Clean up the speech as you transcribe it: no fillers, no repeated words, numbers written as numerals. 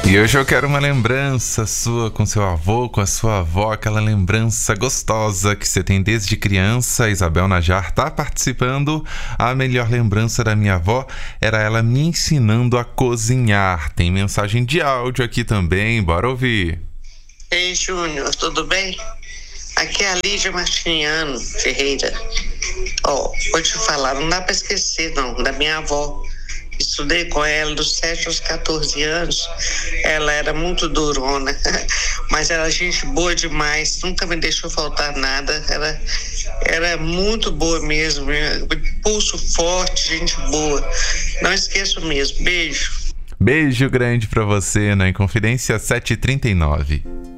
E hoje eu quero uma lembrança sua com seu avô, com a sua avó, aquela lembrança gostosa que você tem desde criança. A Isabel Najar tá participando. A melhor lembrança da minha avó era ela me ensinando a cozinhar. Tem mensagem de áudio aqui também, bora ouvir. Ei, Júnior, tudo bem? Aqui é a Lídia Martiniano Ferreira. Vou te falar, não dá para esquecer não, da minha avó. Estudei com ela dos 7 aos 14 anos. Ela era muito durona, mas era gente boa demais, nunca me deixou faltar nada. Era muito boa mesmo, pulso forte, gente boa. Não esqueço mesmo. Beijo. Beijo grande pra você na Inconfidência 739.